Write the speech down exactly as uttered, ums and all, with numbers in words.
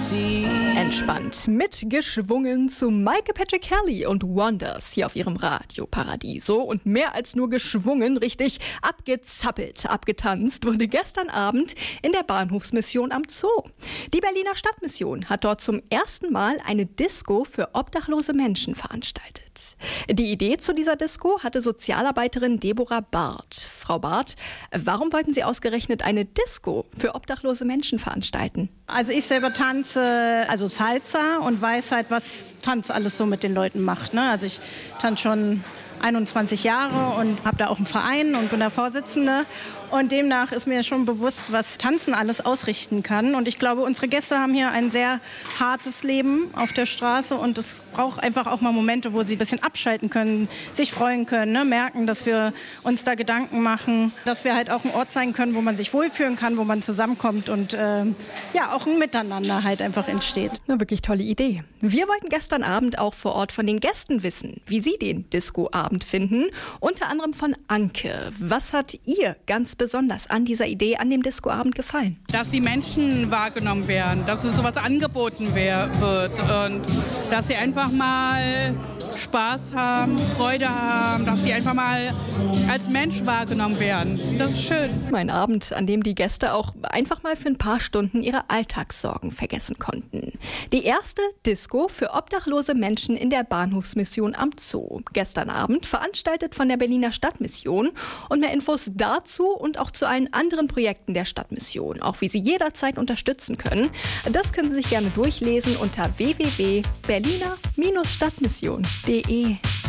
Entspannt, mitgeschwungen zu Maike Patrick Kelly und Wonders hier auf ihrem Radio Paradiso. Und mehr als nur geschwungen, richtig abgezappelt, abgetanzt wurde gestern Abend in der Bahnhofsmission am Zoo. Die Berliner Stadtmission hat dort zum ersten Mal eine Disco für obdachlose Menschen veranstaltet. Die Idee zu dieser Disco hatte Sozialarbeiterin Deborah Barth. Frau Barth, warum wollten Sie ausgerechnet eine Disco für obdachlose Menschen veranstalten? Also ich selber tanze, also Salsa, und weiß halt, was Tanz alles so mit den Leuten macht. Ne? Also ich tanze schon einundzwanzig Jahre und habe da auch einen Verein und bin da Vorsitzende. Und demnach ist mir schon bewusst, was Tanzen alles ausrichten kann. Und ich glaube, unsere Gäste haben hier ein sehr hartes Leben auf der Straße. Und es braucht einfach auch mal Momente, wo sie ein bisschen abschalten können, sich freuen können, ne? Merken, dass wir uns da Gedanken machen, dass wir halt auch ein Ort sein können, wo man sich wohlfühlen kann, wo man zusammenkommt und äh, ja, auch ein Miteinander halt einfach entsteht. Eine wirklich tolle Idee. Wir wollten gestern Abend auch vor Ort von den Gästen wissen, wie sie den Disco-Abend finden. Unter anderem von Anke. Was hat ihr ganz besonders an dieser Idee, an dem Discoabend gefallen? Dass die Menschen wahrgenommen werden, dass es sowas angeboten wär, wird und dass sie einfach mal Spaß haben, Freude haben, dass sie einfach mal als Mensch wahrgenommen werden. Das ist schön. Ein Abend, an dem die Gäste auch einfach mal für ein paar Stunden ihre Alltagssorgen vergessen konnten. Die erste Disco für obdachlose Menschen in der Bahnhofsmission am Zoo. Gestern Abend veranstaltet von der Berliner Stadtmission. Und mehr Infos dazu und auch zu allen anderen Projekten der Stadtmission, auch wie Sie jederzeit unterstützen können, das können Sie sich gerne durchlesen unter w w w punkt berliner Stadtmission punkt de.